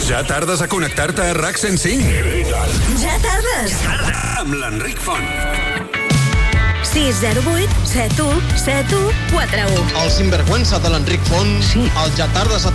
Ja tardes a connectar-te a RAC 105? Ja tardes. Amb l'Enric Font. 608 71 71 41. El sinvergüenza de l'Enric Font, el ja tardes a